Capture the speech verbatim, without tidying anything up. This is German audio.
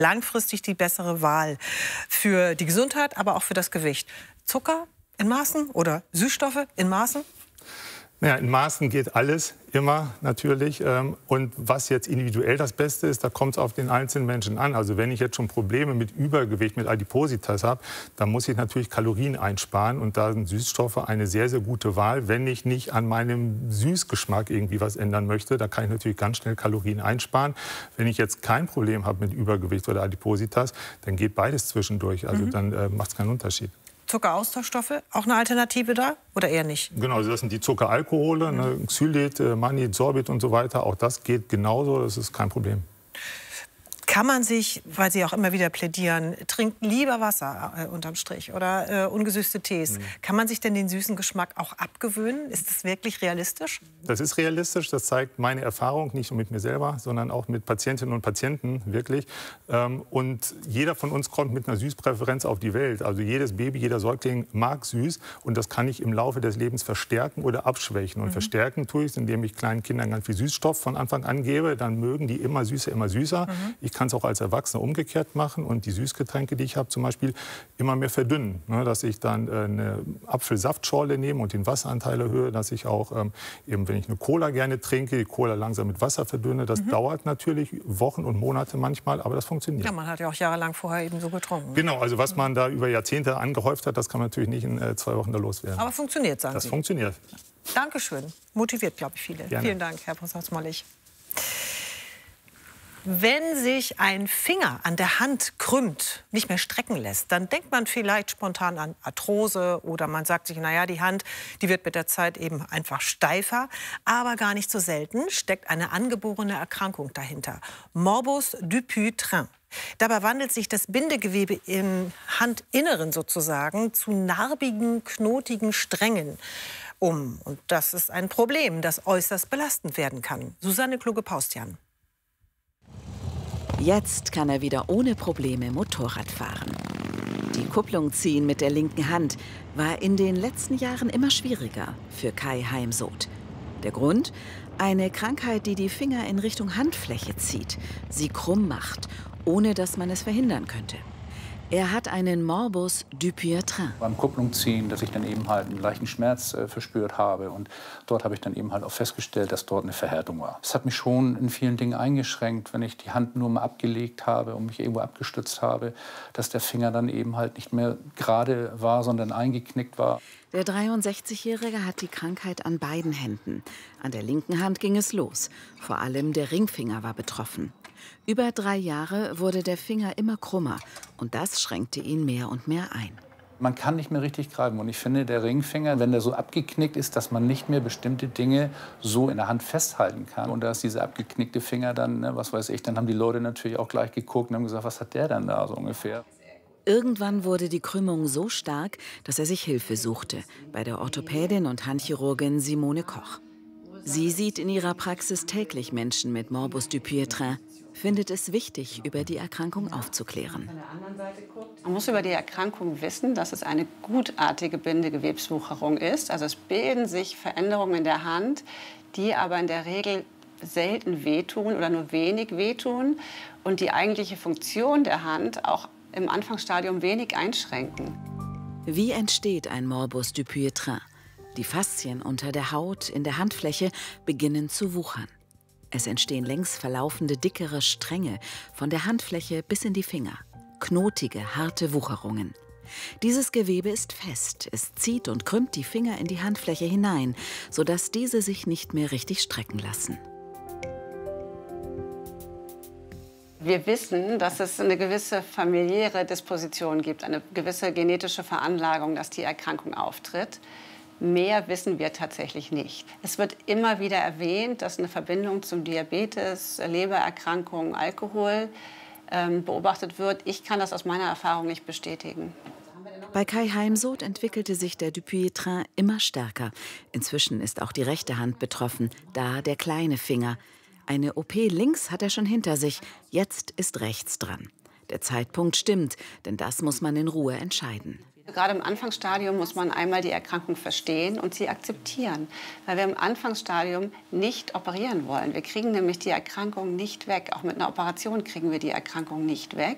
Langfristig die bessere Wahl für die Gesundheit, aber auch für das Gewicht. Zucker in Maßen oder Süßstoffe in Maßen? Ja, in Maßen geht alles, immer natürlich. Und was jetzt individuell das Beste ist, da kommt es auf den einzelnen Menschen an. Also wenn ich jetzt schon Probleme mit Übergewicht, mit Adipositas habe, dann muss ich natürlich Kalorien einsparen. Und da sind Süßstoffe eine sehr, sehr gute Wahl, wenn ich nicht an meinem Süßgeschmack irgendwie was ändern möchte. Da kann ich natürlich ganz schnell Kalorien einsparen. Wenn ich jetzt kein Problem habe mit Übergewicht oder Adipositas, dann geht beides zwischendurch. Also mhm. dann äh, macht es keinen Unterschied. Zuckeraustauschstoffe, auch eine Alternative da oder eher nicht? Genau, also das sind die Zuckeralkohole, ne, Xylit, Mannit, Sorbit und so weiter. Auch das geht genauso, das ist kein Problem. Kann man sich, weil Sie auch immer wieder plädieren, trinkt lieber Wasser äh, unterm Strich oder äh, ungesüßte Tees. Mhm. Kann man sich denn den süßen Geschmack auch abgewöhnen? Ist das wirklich realistisch? Das ist realistisch. Das zeigt meine Erfahrung, nicht nur mit mir selber, sondern auch mit Patientinnen und Patienten, wirklich. Ähm, und jeder von uns kommt mit einer Süßpräferenz auf die Welt. Also jedes Baby, jeder Säugling mag süß. Und das kann ich im Laufe des Lebens verstärken oder abschwächen. Und mhm. verstärken tue ich es, indem ich kleinen Kindern ganz viel Süßstoff von Anfang an gebe. Dann mögen die immer süßer, immer süßer. Mhm. Ich kann es auch als Erwachsener umgekehrt machen und die Süßgetränke, die ich habe, zum Beispiel immer mehr verdünnen. Ne, dass ich dann äh, eine Apfelsaftschorle nehme und den Wasseranteil erhöhe, dass ich auch, ähm, eben wenn ich eine Cola gerne trinke, die Cola langsam mit Wasser verdünne. Das mhm. dauert natürlich Wochen und Monate manchmal, aber das funktioniert. Ja, man hat ja auch jahrelang vorher eben so getrunken. Genau, also was man da über Jahrzehnte angehäuft hat, das kann man natürlich nicht in äh, zwei Wochen da loswerden. Aber funktioniert, sagen das Sie. Das funktioniert. Dankeschön. Motiviert, glaube ich, viele. Gerne. Vielen Dank, Herr Professor Smolich. Wenn sich ein Finger an der Hand krümmt, nicht mehr strecken lässt, dann denkt man vielleicht spontan an Arthrose oder man sagt sich, naja, die Hand, die wird mit der Zeit eben einfach steifer. Aber gar nicht so selten steckt eine angeborene Erkrankung dahinter. Morbus Dupuytren. Dabei wandelt sich das Bindegewebe im Handinneren sozusagen zu narbigen, knotigen Strängen um. Und das ist ein Problem, das äußerst belastend werden kann. Susanne Kluge-Paustian. Jetzt kann er wieder ohne Probleme Motorrad fahren. Die Kupplung ziehen mit der linken Hand war in den letzten Jahren immer schwieriger für Kai Heimsoth. Der Grund? Eine Krankheit, die die Finger in Richtung Handfläche zieht, sie krumm macht, ohne dass man es verhindern könnte. Er hat einen Morbus Dupuytren. Beim Kupplungziehen, dass ich dann eben halt einen leichten Schmerz äh, verspürt habe. Und dort habe ich dann eben halt auch festgestellt, dass dort eine Verhärtung war. Es hat mich schon in vielen Dingen eingeschränkt, wenn ich die Hand nur mal abgelegt habe und mich irgendwo abgestützt habe, dass der Finger dann eben halt nicht mehr gerade war, sondern eingeknickt war. Der dreiundsechzigjährige hat die Krankheit an beiden Händen. An der linken Hand ging es los. Vor allem der Ringfinger war betroffen. Über drei Jahre wurde der Finger immer krummer und das schränkte ihn mehr und mehr ein. Man kann nicht mehr richtig greifen und ich finde, der Ringfinger, wenn der so abgeknickt ist, dass man nicht mehr bestimmte Dinge so in der Hand festhalten kann. Und da ist dieser abgeknickte Finger dann, ne, was weiß ich, dann haben die Leute natürlich auch gleich geguckt und haben gesagt, was hat der denn da so ungefähr? Irgendwann wurde die Krümmung so stark, dass er sich Hilfe suchte, bei der Orthopädin und Handchirurgin Simone Koch. Sie sieht in ihrer Praxis täglich Menschen mit Morbus Dupuytren, findet es wichtig, über die Erkrankung aufzuklären. Man muss über die Erkrankung wissen, dass es eine gutartige Bindegewebswucherung ist. Also es bilden sich Veränderungen in der Hand, die aber in der Regel selten wehtun oder nur wenig wehtun und die eigentliche Funktion der Hand auch im Anfangsstadium wenig einschränken. Wie entsteht ein Morbus Dupuytren? Die Faszien unter der Haut in der Handfläche beginnen zu wuchern. Es entstehen längs verlaufende, dickere Stränge von der Handfläche bis in die Finger. Knotige, harte Wucherungen. Dieses Gewebe ist fest. Es zieht und krümmt die Finger in die Handfläche hinein, sodass diese sich nicht mehr richtig strecken lassen. Wir wissen, dass es eine gewisse familiäre Disposition gibt, eine gewisse genetische Veranlagung, dass die Erkrankung auftritt. Mehr wissen wir tatsächlich nicht. Es wird immer wieder erwähnt, dass eine Verbindung zum Diabetes, Lebererkrankungen, Alkohol ähm, beobachtet wird. Ich kann das aus meiner Erfahrung nicht bestätigen. Bei Kai Heimsoth entwickelte sich der Dupuytren immer stärker. Inzwischen ist auch die rechte Hand betroffen, da der kleine Finger. Eine O P links hat er schon hinter sich, jetzt ist rechts dran. Der Zeitpunkt stimmt, denn das muss man in Ruhe entscheiden. Gerade im Anfangsstadium muss man einmal die Erkrankung verstehen und sie akzeptieren, weil wir im Anfangsstadium nicht operieren wollen. Wir kriegen nämlich die Erkrankung nicht weg. Auch mit einer Operation kriegen wir die Erkrankung nicht weg.